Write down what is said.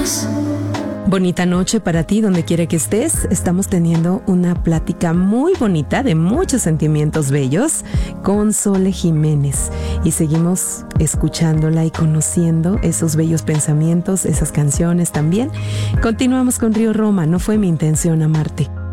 Bonita noche para ti, donde quiera que estés. Estamos teniendo una plática muy bonita de muchos sentimientos bellos con Sole Jiménez y seguimos escuchándola y conociendo esos bellos pensamientos, esas canciones también. Continuamos con Río Roma, no fue mi intención amarte.